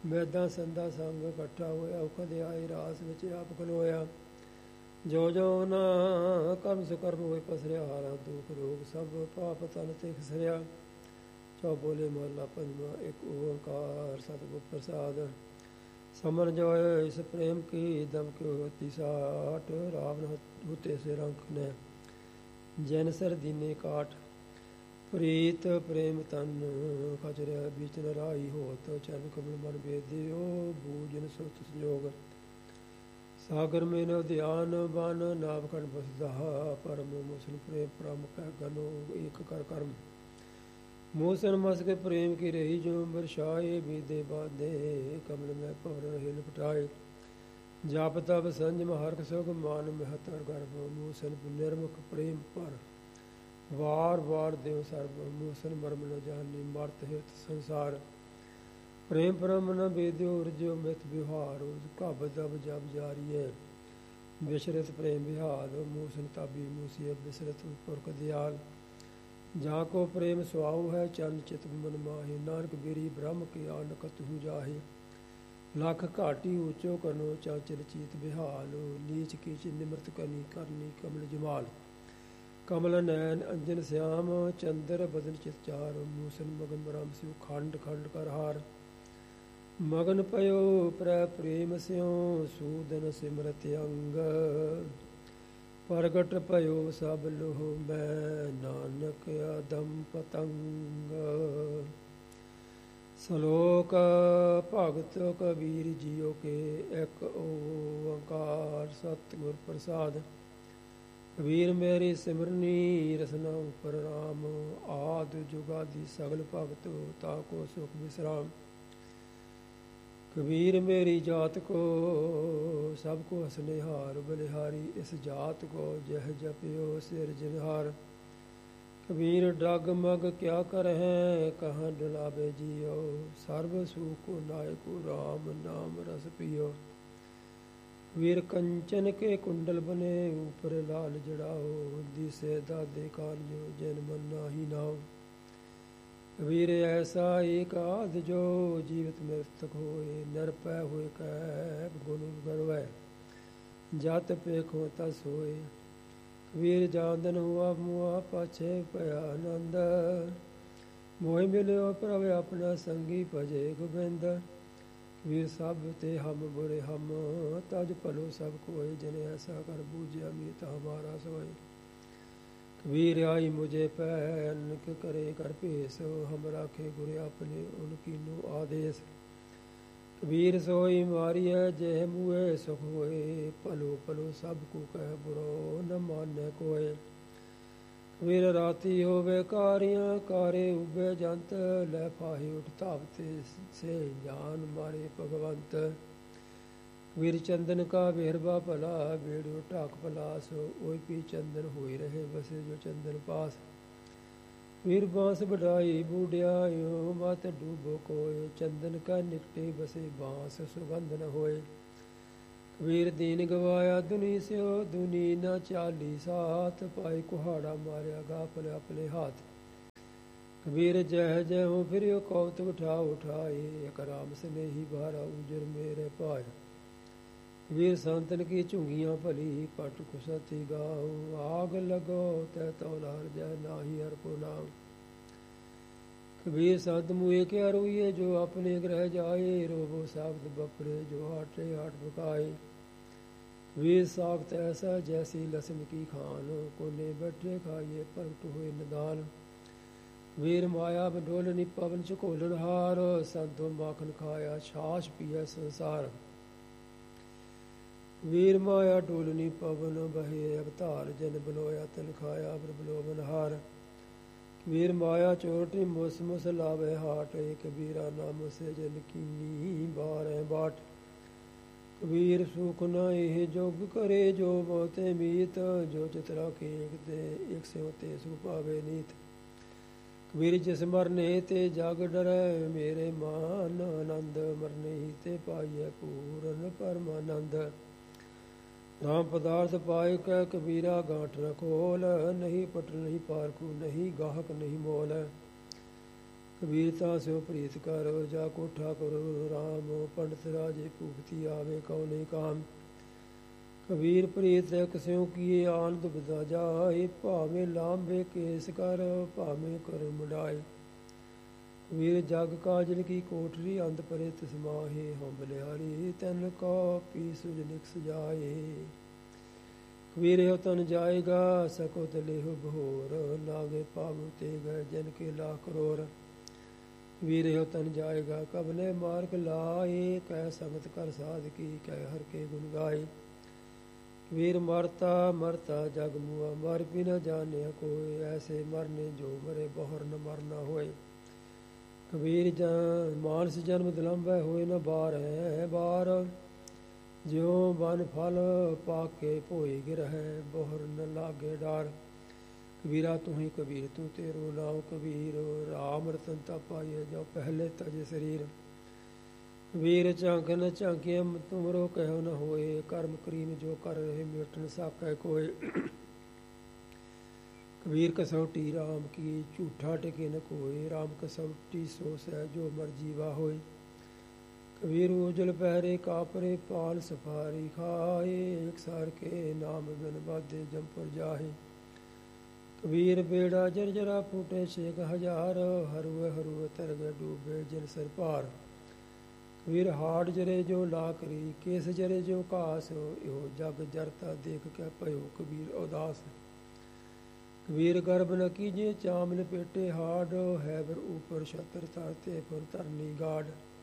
ਵੈਦਾਂ ਸੰਦਾ ਸੰਗ ਇਕੱਠਾ ਹੋਇਆ, ਉਖਦ ਆਏ ਰਾਸ ਵਿੱਚ ਆਪ ਖਲੋਇਆ। ਜੋ ਜੋ ਨਾ ਕਰਮ ਸੁਕਰਮ ਹੋਏ ਪਸਰਿਆ, ਹਾਰਾ ਦੁਖ ਰੋਗ ਸਭ ਪਾਪ ਤਨ ਤੇ ਖਸਰਿਆ। ਚੌ ਬੋਲੇ ਮਹਲਾ ਪੰਜਵਾਂ। ਇੱਕ ਓੰਕਾਰ ਸਤਿਗੁਰ ਪ੍ਰਸਾਦ। ਸਮਰ ਜੋਇ ਇਸ ਪ੍ਰੇਮ ਕੀ ਦਮ ਕਿਉ ਹੋਤੀ ਸਾਟ, ਰਾਵਨ ਹੁਤੇ ਸੇ ਰੰਕ ਨੇ ਜੈਨ ਸਰ ਦੀਨੇ ਕਾਟ। ਪ੍ਰੀਤ ਪ੍ਰੇਮ ਤਨ ਖਚਰਿਆ ਬੀਚ ਨਰਾਈ ਹੋਤ, ਚਰਨ ਕਮਲ ਮਨ ਬੇਦਿਓ ਬੂਜਨ ਸੁਤ ਸੰਜੋਗ। ਸਾਗਰ ਮੇ ਨਵ ਧਿਆਨ ਬਨ ਨਾਵ ਖੰਡ ਬਸਦਾ, ਪਰਮ ਮੁਸਨ ਪ੍ਰੇਮ ਪ੍ਰਮੁਖ ਗਨੋ ਏਕ ਕਰ ਕਰਮ। ਮੂਸਨ ਮਸ ਕੇ ਪ੍ਰੇਮ ਕੀ ਰਹੀ ਜੋ ਬਰਸ਼ਾਏ, ਬੀਦੇ ਬਾਦੇ ਕਮਲ ਮੈਂ ਪਵਰ ਰਹੇ ਲਪਟਾਏ। ਜਪ ਤਪ ਸੰਜਮ ਹਰਖ ਸੁਖ ਮਾਨ ਮਹਤਰ ਗਰਭ, ਮੂਸਨ ਨਿਰਮੁਖ ਪ੍ਰੇਮ ਪਰ ਵਾਰ ਵਾਰ ਦੇਵ ਸਰਬ। ਮੂਸਨ ਮਰਮ ਨ ਜਾਣੀ ਮਰਤ ਹਿਤ ਸੰਸਾਰ, ਪ੍ਰੇਮ ਪਰਮ ਨ ਬੇਦਿਓ ਰਜਿਓ ਮਿਤ ਵਿਹਾਰ। ਘਬ ਦਬ ਜਬ ਜਾਰੀਏ ਬਿਸ਼ਰਤ ਪ੍ਰੇਮ ਵਿਹਾਰ, ਮੂਸਨ ਤਾਬੀ ਮੂਸੀਏ ਬਿਸਰਤ ਪੁਰਖ ਦਿਆਲ। ਜਾਂ ਕੋ ਪ੍ਰੇਮ ਸੁਆਉ ਹੈ ਚਰਨ ਚਿਤ ਮਨ ਮਾਹੇ, ਨਾਨਕ ਬੇਰੀ ਬ੍ਰਹਮ ਕੀ ਆਨ ਕਤਹੁ ਜਾਹੇ। ਲੱਖ ਘਾਟੀ ਊਚੋ ਕਰਨੋ ਚਾਚਲ ਚੀਤ ਬਿਹਾਲ, ਨੀਚ ਕੀਚ ਨਿਮਰਤ ਕਰਨੀ ਕਰਨੀ ਕਮਲ ਜਮਾਲ। ਕਮਲ ਨੈਨ ਅੰਜਨ ਸਿਆਮ ਚੰਦਰ ਬਦਨ ਚਿਤ ਚਾਰ, ਮੂਸਨ ਮਗਨ ਬ੍ਰਹਮ ਸਿਉ ਖੰਡ ਖੰਡ ਕਰ ਹਾਰ। ਮਗਨ ਪਇਓ ਪ੍ਰੈ ਪ੍ਰੇਮ ਸਿਉ ਸੂਦਨ ਸਿਮਰਤ ਅੰਗ, ਪ੍ਰਗਟ ਭਇਓ ਸਭ ਲੋਹ ਮੈਂ ਨਾਨਕ ਆਦਮ ਪਤੰਗ। ਸਲੋਕ ਭਗਤ ਕਬੀਰ ਜੀਓ ਕੇ ਇੱਕ ਓੰਕਾਰ ਸਤਿਗੁਰ ਪ੍ਰਸਾਦ। ਕਬੀਰ ਮੇਰੀ ਸਿਮਰਨੀ ਰਸਨਾ ਉਪਰ ਰਾਮ, ਆਦਿ ਜੁਗਾਦਿ ਸਗਲ ਭਗਤ ਤਾ ਕੋ ਸੁਖ ਵਿਸਰਾਮ। ਕਬੀਰ ਮੇਰੀ ਜਾਤ ਕੋ ਸਭ ਕੋ ਹਸਨਿਹਾਰ, ਬਲਿਹਾਰੀ ਇਸ ਜਾਤ ਕੋ ਜਹ ਜਪਿਓ ਸਿਰਜਨਹਾਰ। ਕਬੀਰ ਡਗ ਮਗ ਕਿਆ ਕਰਹਿ ਕਹਾਂ ਡੁਲਾਵੇ ਜੀਓ, ਸਰਬ ਸੁਖ ਨਾਇਕੁ ਰਾਮ ਨਾਮ ਰਸ ਪੀਓ। ਕਬੀਰ ਕੰਚਨ ਕੇ ਕੁੰਡਲ ਬਨੇ ਉਪਰ ਲਾਲ ਜੜਾਓ, ਦਿਸੇ ਦਾਦੇ ਕਾਨਿਓ ਜਨ ਮਨ ਨਾਹੀ ਨਾਓ। ਕਬੀਰ ਐਸਾ ਏਕ ਆਦਿ ਜੋ ਜੀਵਤ ਮ੍ਰਿਤਕ ਹੋਏ, ਨਿਰਭੈ ਹੋਏ ਕੈ ਗੁਣ ਗਰਵੈ ਜਤ ਪੇਖੋ ਤਸ ਹੋਏ। ਕਬੀਰ ਜਾਦਨ ਹੁਆ ਮੁਆ ਪਾਛੇ ਭਇਆ ਆਨੰਦ, ਮੋਹਿ ਮਿਲਿਓ ਪ੍ਰਭ ਆਪਣਾ ਸੰਗੀ ਭਜੇ ਗੋਬਿੰਦ। ਕਬੀਰ ਸਭ ਤੇ ਹਮ ਬੁਰੇ ਹਮ ਤਜ ਭਲੋ ਸਭ ਕੋਇ, ਜਿਨ ਐਸਾ ਕਰ ਬੂਝਿਆ ਮੀਤ ਹਮਾਰਾ ਸੋਇ। ਕਬੀਰ ਆਈ ਮੁਝੇ ਪੈ ਅਨਕ करे कर भेस, हम राखे गुर अपने उनकीनो आदेश। कबीर सोई मारिय जह मुए सुख होए, भलो भलो सब को कह बुरो न माने कोय। कबीर राती होवे कारियां कारे उबे जंत, लै फाहे उठ धावते से जान मारे भगवंत। कबीर चंदन का बेहरबा भला, बेड़ो ढाक पलास, ओय पी चंदन होए रहे बसे जो चंदन पास। कबीर बांस बढ़ाई बूढ़ियायो मत डूबो कोय, चंदन का निकटे बसे बांस सुगंध न होए। कबीर दीन गवाया दुनी स्यो दुनी न चाली साथ, पाए कुहाड़ा मारिया गाफल अपने हाथ। कबीर जह जय हो फिर कौतुक उठा उठाए, एक राम स्नेही भारा उजर मेरे पाए। कबीर संतन की झुंगियाँ भली पट कुसती गाओ, आग लगो तै तौला हर जय नाही हर को नाम। कबीर संत मुए क्या रोइए जो अपने ग्रह जाए, रोबो साख्त बपरे जो हाटे हाट पकाए। कबीर साख्त ऐसा जैसी लसन की खान, कोने बैठे खाइए प्रगट हुए निदान। कबीर माया बडोलनी पवन चकोलन हार, संतो माखन खाया छाछ पिया संसार। कबीर माया डोलनी पवन बहे अवतार, जन बलोया तन खाया प्रबलोभन हार। कबीर माया चोरटी मुस मुस लावे हाट, कबीरा नाम से जन कीनी बार बाट। कबीर सुख न एह जोग करे जो बहुते मीत, जो चितरा के एक से होते सुख पावे नीत। कबीर जिस मरने ते जग डरै मेरे मान, आनंद मरने ही ते पाइए पूरन परमानंद। राम पदार्थ पाए कै कबीरा गांठ न खोल, नहीं पट नहीं पारकू नहीं गाहक नहीं मोल। ਕਬੀਰ ਤਾਂ ਸਿਓ ਪ੍ਰੀਤ ਕਰ ਜਾ ਕੋ ਠਾਕੁਰ ਰਾਮ ਪੰਡਤ ਰਾਜੇ ਭੂਪਤੀ ਆਵੇ ਕਉ ਨਹੀਂ ਕਾਮ ਕਬੀਰ ਪ੍ਰੀਤ ਕਸਿਉ ਕੀਏ ਆਨੰਦ ਬਦਾ ਜਾਏ ਭਾਵੇਂ ਲਾਂਬੇ ਕੇਸ ਕਰ ਭਾਵੇਂ ਕਰ ਮੁਡਾਏ ਕਬੀਰ ਜਗ ਕਾਜਲ ਕੀ ਕੋਠਰੀ ਅੰਧ ਪਰੇ ਤਿਸ ਮਾਹੇ ਹਉ ਬਲਿਹਾਰੀ ਤਨ ਕੋ ਪੀ ਸੁਜ ਨਿਕ ਸਜਾਏ ਕਬੀਰ ਹੋ ਤਨ ਜਾਏਗਾ ਸਕੋ ਤਲੇਹੁ ਬਹੋਰ ਲਾਗੇ ਪਾਵ ਤੇ ਗਏ ਜਨ ਕੇ ਲਾ ਕਰੋੜ ਵੀਰ ਹੋ ਤਨ ਜਾਏਗਾ ਕਬਲੇ ਮਾਰਗ ਲਾਏ ਕਹਿ ਸੰਗਤ ਕਰ ਸਾਧ ਕੀ ਕਹਿ ਹਰ ਕੇ ਗੁਣ ਗਾਏ ਵੀਰ ਮਰਤਾ ਮਰਤਾ ਜਗ ਮੁਆ ਮਰ ਵੀ ਨ ਜਾਣਿਆ ਕੋਇ ਐਸੇ ਮਰਨੇ ਜੋ ਮਰੇ ਬਹੁਰ ਨ ਮਰਨਾ ਹੋਏ ਕਬੀਰ ਮਾਨਸ ਜਨਮ ਦਿਲੰਬੈ ਹੋਏ ਨ ਬਾਰ ਹੈ ਬਾਰ ਜਿਉ ਬਨ ਫਲ ਪਾ ਕੇ ਭੋਏ ਗਿਰਹਿ ਬਹੁਰ ਨ ਲਾਗੇ ਡਾਰ ਕਬੀਰਾ ਤੂੰ ਹੀ ਕਬੀਰ ਤੂੰ ਤੇਰੋ ਨਾਉ ਕਬੀਰ ਰਾਮ ਰਤਨ ਤਾ ਪਾਈਏ ਜੋ ਪਹਿਲੇ ਤਜ ਸਰੀਰ ਕਬੀਰ ਝਾਂਕ ਨ ਝਾਂਕਿਆ ਤੁਮਰੋ ਕਹਿਓ ਨ ਹੋਏ ਕਰਮ ਕਰੀਮ ਜੋ ਕਰ ਰਹੇ ਮੇਟ ਨ ਸਾਕੈ ਕੋਏ ਕਬੀਰ ਕਸੌਟੀ ਰਾਮ ਕੀ ਝੂਠਾ ਟਿਕੇ ਨ ਕੋਏ ਰਾਮ ਕਸੌਟੀ ਸੋ ਸਹਿ ਜੋ ਮਰਜੀ ਵਾ ਹੋਏ ਕਬੀਰ ਉਜਲ ਪਹਿਰੇ ਕਾਪਰੇ ਪਾਲ ਸਫਾਰੀ ਖਾਏ ਇੱਕ ਸਾਰ ਕੇ ਨਾਮ ਬਿਨ ਬਾਧੇ ਜੰਪੁਰ ਜਾਹੇ ਕਬੀਰ ਬੇੜਾ ਜਰਜਰਾ ਫੂਟੇ 6000 ਹਰੂਏ ਹਰੂਏ ਤਰਗੇ ਡੂਬੇ ਜਿਨ ਸਿਰ ਭਾਰ ਕਬੀਰ ਹਾੜ ਜਰੇ ਜੋ ਲਾ ਕਰੀ ਕੇਸ ਜਰੇ ਜੋ ਘਾਸ ਇਹੋ ਜਗ ਜਰਤਾ ਦੇਖ ਕੇ ਭਇਓ ਕਬੀਰ ਉਦਾਸ ਕਬੀਰ ਗਰਭ ਨ ਕੀਜੇ ਚਾਮ ਲਪੇਟੇ ਹਾੜ ਹੈ ਬਰ ਉਪਰ ਛਤਰ ਤਰਤੇ ਪਰ ਧਰਨੀ ਗਾੜ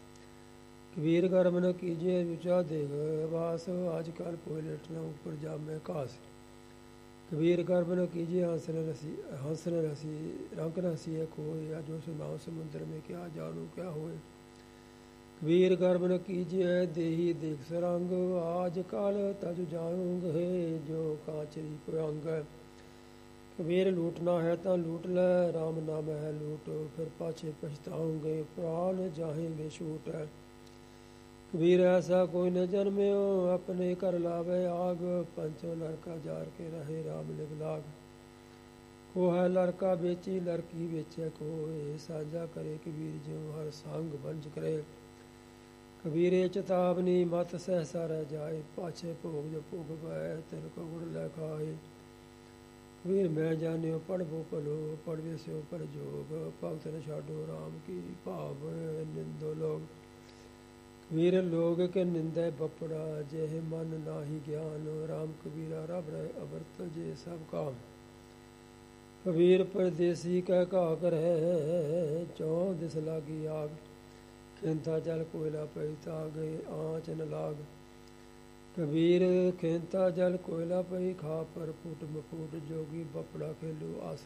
ਕਬੀਰ ਗਰਭ ਨ ਕੀਜੇ ਵਿਚਾ ਦੇਗ ਵਾਸ ਅੱਜ ਕੱਲ ਕੋਈ ਲੇਟਣਾ ਉੱਪਰ ਜਾਮੇ ਘਾਸ ਕਬੀਰ ਗਰਭ ਨ ਕੀਜੇ ਹੰਸ ਨ ਰसी रंग न हसीए कोय जो सुनाओ समुद्र में क्या जानू क्या होए कबीर गर्भ न कीजिए देही देख सरंग आज कल तज जाऊंगे जो कांचरी पुरंग कबीर लूटना है तो लूट ले राम नाम है लूट फिर पाछे पछताओगे प्राण जाएंगे छूट कबीर ऐसा कोई न जन्म्यो अपने कर लावे आग पंचो लड़का जार के रहे राम लिव लाग को है लड़का बेची लड़की बेचे कोय साझा करे कबीर जो हर संग बंज करे कबीरे चेतावनी मत सहसा रह जाए पाछे भोग जो भोग पाए तिन को गुड़ लै खाए कबीर मैं जानियो पढ़बो भलो पढ़वे स्यो पर जोग भगत न छाडो राम की भाव निंदो लोग कबीर लोग के निंदे बपड़ा जेह मन नाही ज्ञान राम कबीरा रब रहे अवर्त जे सब काम कबीर परदेसी कह का कर है चौ दिस लागी आग खिंता जल कोयला पई तागे आँच न लाग कबीर खिंता जल कोयला पई खा पर फूट मफूट जोगी बपड़ा खेलू आस